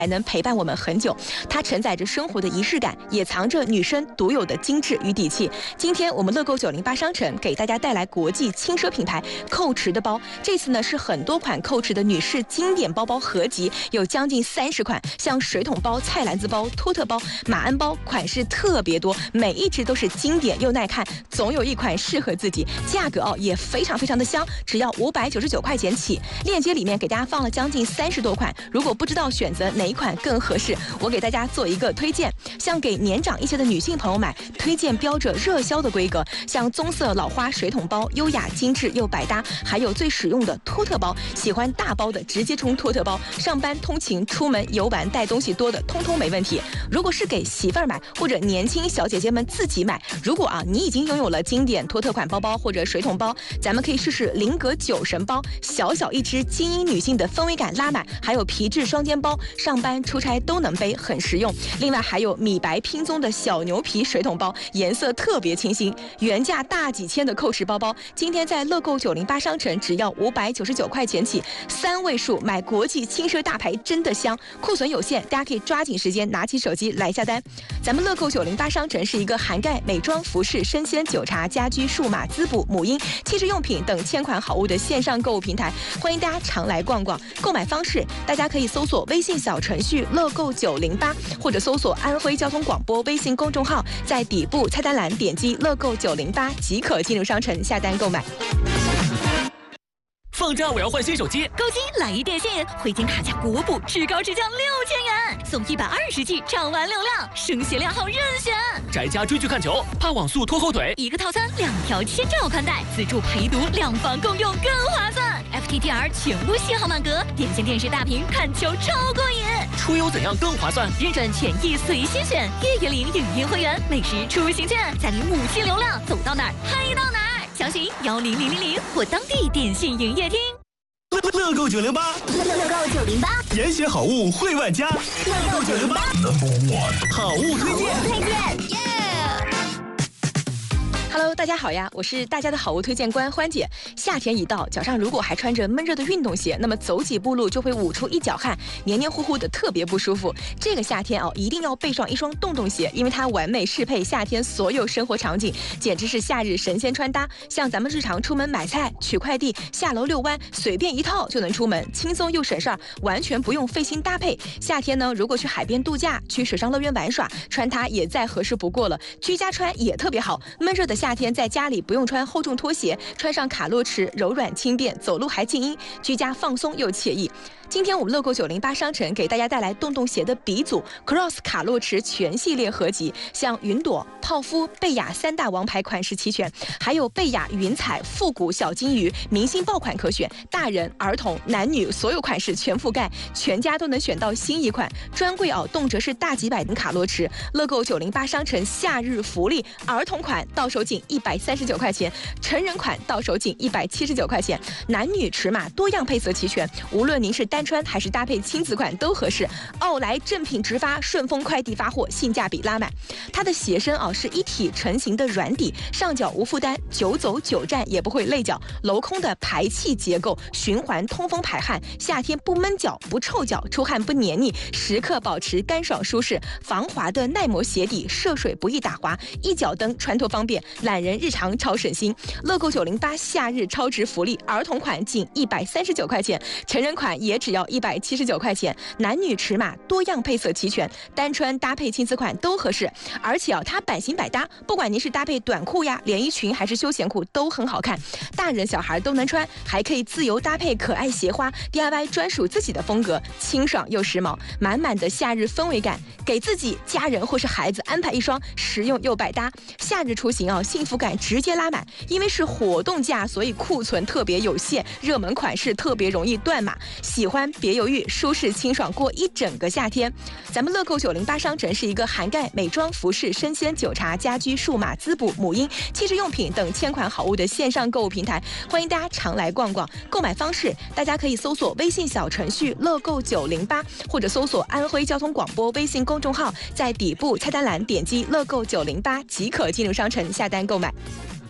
还能陪伴我们很久，它承载着生活的仪式感，也藏着女生独有的精致与底气。今天我们乐购908商城给大家带来国际轻奢品牌蔻驰的包，这次呢是很多款蔻驰的女士经典包包合集，有将近30款，像水桶包、菜篮子包、托特包、马鞍包，款式特别多，每一只都是经典又耐看，总有一款适合自己。价格也非常的香，只要599块钱起。链接里面给大家放了将近30多款，如果不知道选择哪一款更合适，我给大家做一个推荐。像给年长一些的女性朋友买，推荐标着热销的规格，像棕色老花水桶包，优雅精致又百搭，还有最实用的托特包，喜欢大包的直接冲托特包，上班通勤出门游玩带东西多的通通没问题。如果是给媳妇儿买或者年轻小姐姐们自己买，如果你已经拥有了经典托特款包包或者水桶包，咱们可以试试菱格酒神包，小小一只，精英女性的氛围感拉满，还有皮质双肩包，上班出差都能背，很实用。另外还有米白拼棕的小牛皮水桶包，颜色特别清新，原价大几千的蔻驰包包，今天在乐购908商城只要599块钱起，3位数买国际轻奢大牌真的香，库存有限，大家可以抓紧时间拿起手机来下单。咱们乐购908商城是一个涵盖美妆、服饰、生鲜、酒茶、家居、数码、滋补、母婴、汽车用品等千款好物的线上购物平台，欢迎大家常来逛逛。购买方式，大家可以搜索微信小程序乐购908，或者搜索安徽交通广播微信公众号，在底部菜单栏点击乐购908即可进入商城下单购买。 放假我要换新手机， 购机来一电信，回金卡加国补，至高至降6000元，送120G 畅玩流量，升鞋量号任选。 宅家追剧看球，怕网速拖后腿， 一个套餐2条千兆宽带，自助陪读，2房共用更划算。FTTR 全屋信号满格，点线电视大屏看球超过瘾。 出游怎样更划算？ 认准权益随心选，月月领影音会员，每时出行券，再领母亲流量，走到哪儿嗨到哪儿。详询10000或当地电信营业厅。 乐购908， 乐购908， 严选好物惠万家。乐购908，好物推荐。 Hello， 大家好呀，我是大家的好物推荐官欢姐。夏天一到，脚上如果还穿着闷热的运动鞋，那么走几步路就会捂出一脚汗，黏黏糊糊的，特别不舒服。这个夏天一定要备上一双洞洞鞋，因为它完美适配夏天所有生活场景，简直是夏日神仙穿搭。像咱们日常出门买菜、取快递、下楼遛弯，随便一套就能出门，轻松又省事儿，完全不用费心搭配。夏天呢，如果去海边度假、去水上乐园玩耍，穿它也再合适不过了。居家穿也特别好，闷热的夏天在家里不用穿厚重拖鞋，穿上卡洛驰柔软轻便，走路还静音，居家放松又惬意。今天我们乐购908商城给大家带来洞洞鞋的鼻祖 Cross 卡洛驰全系列合集，像云朵、泡芙、贝雅3大王牌款式齐全，还有贝雅云彩、复古小金鱼明星爆款可选，大人、儿童、男女所有款式全覆盖，全家都能选到新一款。专柜动辄是大几百的卡洛驰，乐购908商城夏日福利，儿童款到手仅139块钱，成人款到手仅179块钱，男女尺码多样配色齐全，无论您是单穿还是搭配亲子款都合适。奥莱正品直发，顺丰快递发货，性价比拉满。它的鞋身是一体成型的软底，上脚无负担，久走久站也不会累脚，镂空的排气结构，循环通风排汗，夏天不闷脚不臭脚，出汗不黏腻，时刻保持干爽舒适。防滑的耐磨鞋底，涉水不易打滑，一脚蹬穿脱方便，懒人日常超省心。乐购908夏日超值福利，儿童款仅139块钱，成人款也只要179块钱，男女尺码多样配色齐全，单穿搭配亲子款都合适。而且它版型百搭，不管您是搭配短裤呀、连衣裙还是休闲裤都很好看，大人小孩都能穿，还可以自由搭配可爱鞋花 ，DIY 专属自己的风格，清爽又时髦，满满的夏日氛围感，给自己、家人或是孩子安排一双实用又百搭。夏日出行幸福感直接拉满，因为是活动价，所以库存特别有限，热门款式特别容易断码。喜欢别犹豫，舒适清爽过一整个夏天。咱们乐购908商城是一个涵盖美妆、服饰、生鲜、酒茶、家居、数码、滋补、母婴、汽车用品等千款好物的线上购物平台，欢迎大家常来逛逛。购买方式，大家可以搜索微信小程序乐购908，或者搜索安徽交通广播微信公众号，在底部菜单栏点击乐购908即可进入商城下单购买。